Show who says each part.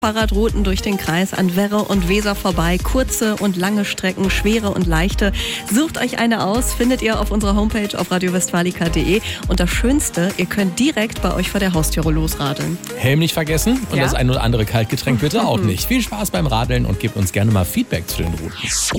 Speaker 1: Fahrradrouten durch den Kreis an Werre und Weser vorbei. Kurze und lange Strecken, schwere und leichte. Sucht euch eine aus, findet ihr auf unserer Homepage auf radiowestfalica.de. Und das Schönste, ihr könnt direkt bei euch vor der Haustüre losradeln.
Speaker 2: Helm nicht vergessen und
Speaker 1: Ja?
Speaker 2: das ein oder andere Kaltgetränk bitte auch nicht. Viel Spaß beim Radeln und gebt uns gerne mal Feedback zu den Routen.